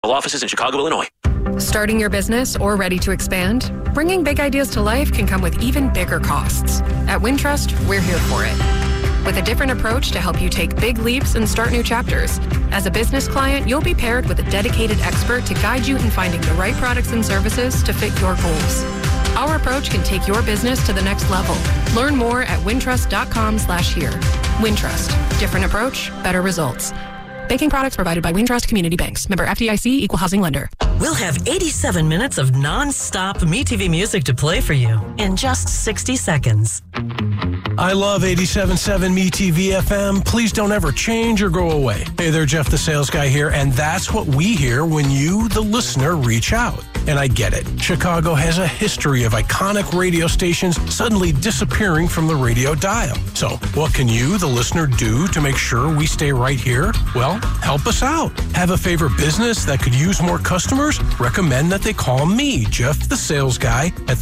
Offices in Chicago, Illinois. Starting your business or ready to expand? Bringing big ideas to life can come with even bigger costs. At Wintrust, we're here for it. With a different approach to help you take big leaps and start new chapters. As a business client, you'll be paired with a dedicated expert to guide you in finding the right products and services to fit your goals. Our approach can take your business to the next level. Learn more at wintrust.com/here. Wintrust. Different approach, better results. Banking products provided by Wintrust Community Banks. Member FDIC, Equal Housing Lender. We'll have 87 minutes of non-stop MeTV music to play for you in just 60 seconds. I love 87.7 MeTV FM. Please don't ever change or go away. Hey there, Jeff the Sales Guy here, and that's what we hear when you, the listener, reach out. And I get it. Chicago has a history of iconic radio stations suddenly disappearing from the radio dial. So what can you, the listener, do to make sure we stay right here? Well, help us out. Have a favorite business that could use more customers? Recommend that they call me, Jeff the Sales Guy, at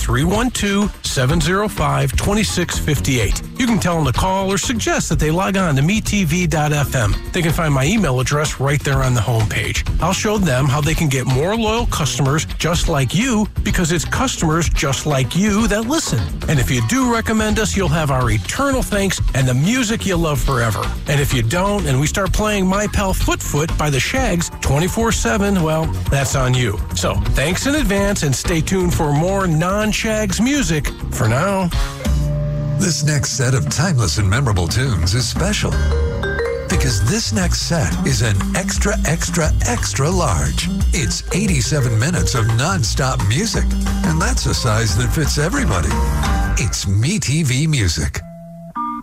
312-705-2658. You can tell them to call or suggest that they log on to metv.fm. They can find my email address right there on the homepage. I'll show them how they can get more loyal customers just like you, because it's customers just like you that listen. And if you do recommend us, you'll have our eternal thanks and the music you love forever. And if you don't, and we start playing My Pal Foot Foot by the Shags 24/7, well, that's on you. So thanks in advance, and stay tuned for more non-Shags music for now. This next set of timeless and memorable tunes is special because this next set is an extra, extra, extra large. It's 87 minutes of non-stop music, and that's a size that fits everybody. It's MeTV Music.